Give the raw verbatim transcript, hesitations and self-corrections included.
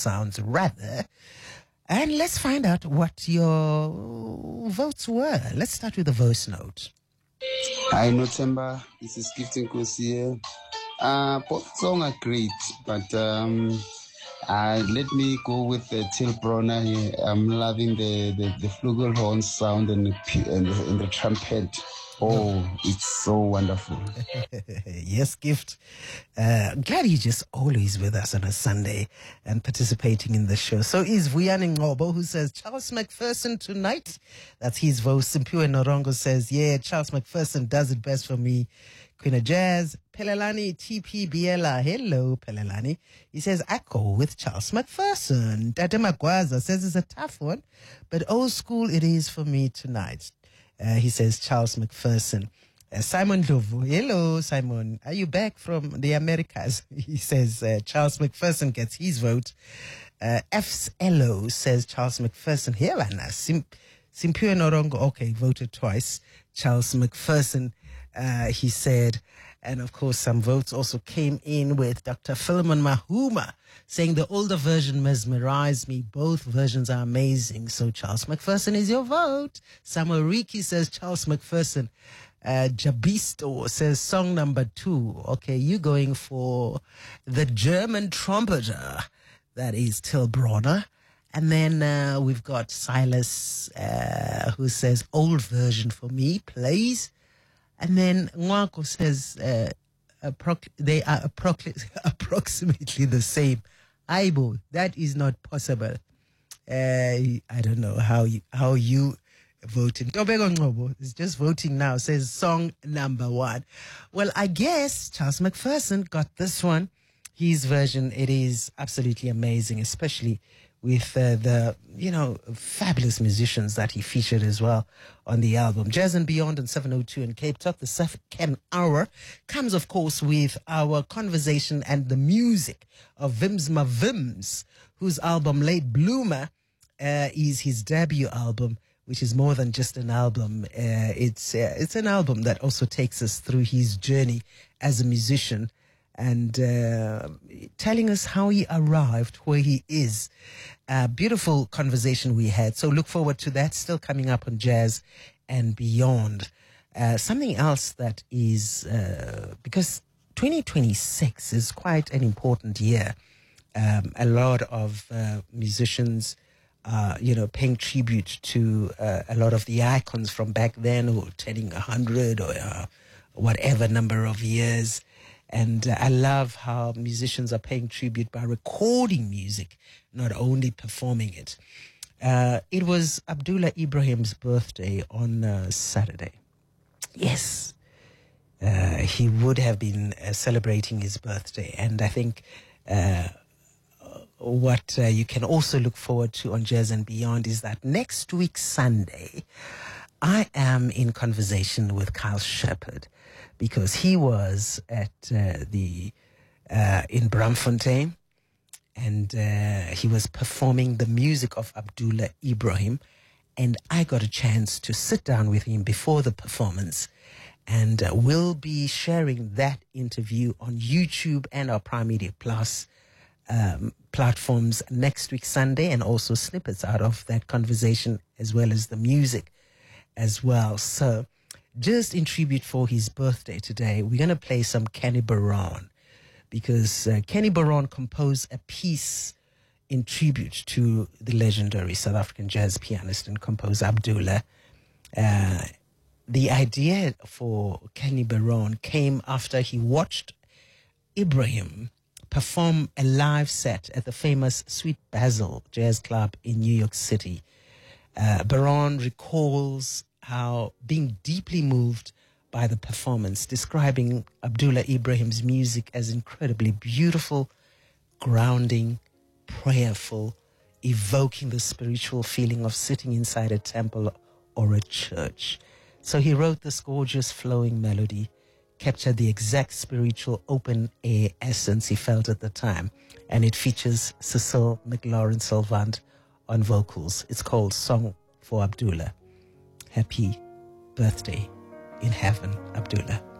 sounds, rather. And let's find out what your votes were. Let's start with the voice note. Hi, Notemba. This is Gifting Kosi here. Uh, both songs are great, but um, uh, let me go with the Till Bronner here. I'm loving the, the, the flugelhorn sound and the, and, the, and the trumpet. Oh, it's so wonderful. Yes, Gift. Uh, glad you're just always with us on a Sunday and participating in the show. So is Vuyani Ngobo, who says Charles McPherson tonight. That's his vote. Simpiwe Norongo says, yeah, Charles McPherson does it best for me. Queen of Jazz. Pelelani T P Biela. Hello, Pelelani. He says, I go with Charles McPherson. Tate Magwaza says it's a tough one, but old school it is for me tonight. Uh, he says Charles McPherson. Uh, Simon Dlovu. Hello, Simon. Are you back from the Americas? He says uh, Charles McPherson gets his vote. Uh, F's Elo says Charles McPherson. Here, Anna. Sim- Simpiwe Norongo. Okay, voted twice. Charles McPherson, uh, he said. And of course, some votes also came in with Doctor Philemon Mahuma saying the older version mesmerized me. Both versions are amazing. So Charles McPherson is your vote. Samuel Riki says Charles McPherson. Uh, Jabisto says song number two. Okay, you going for the German trumpeter. That is Till Bronner. And then uh, we've got Silas uh, who says old version for me, please. And then Nwako says uh, approx- they are approx- approximately the same. Aibo, that is not possible. Uh, I don't know how you how you voted. Tobego Ngobo is just voting now. Says song number one. Well, I guess Charles McPherson got this one. His version, it is absolutely amazing, especially with uh, the, you know, fabulous musicians that he featured as well on the album. Jazz and Beyond on seven oh two in Cape Talk, the second hour, comes, of course, with our conversation and the music of Vimsma Vims, whose album Late Bloomer uh, is his debut album, which is more than just an album. Uh, it's, uh, it's an album that also takes us through his journey as a musician, and uh, telling us how he arrived where he is. A beautiful conversation we had. So look forward to that. Still coming up on Jazz and Beyond. Uh, something else that is, uh, because twenty twenty-six is quite an important year. Um, a lot of uh, musicians, uh, you know, paying tribute to uh, a lot of the icons from back then who are turning one hundred or uh, whatever number of years. And uh, I love how musicians are paying tribute by recording music, not only performing it. Uh, it was Abdullah Ibrahim's birthday on uh, Saturday. Yes, uh, he would have been uh, celebrating his birthday. And I think uh, what uh, you can also look forward to on Jazz and Beyond is that next week, Sunday, I am in conversation with Kyle Shepard, because he was at uh, the uh, in Braamfontein, and uh, he was performing the music of Abdullah Ibrahim, and I got a chance to sit down with him before the performance, and uh, we'll be sharing that interview on YouTube and our Prime Media Plus um, platforms next week Sunday, and also snippets out of that conversation as well as the music as well. So just in tribute for his birthday today, we're going to play some Kenny Barron, because uh, Kenny Barron composed a piece in tribute to the legendary South African jazz pianist and composer Abdullah. Uh, the idea for Kenny Barron came after he watched Ibrahim perform a live set at the famous Sweet Basil Jazz Club in New York City. Uh, Barron recalls how being deeply moved by the performance, describing Abdullah Ibrahim's music as incredibly beautiful, grounding, prayerful, evoking the spiritual feeling of sitting inside a temple or a church. So he wrote this gorgeous flowing melody, captured the exact spiritual open-air essence he felt at the time, and it features Cecil McLaurin Salvant on vocals. It's called Song for Abdullah. Happy birthday in heaven, Abdullah.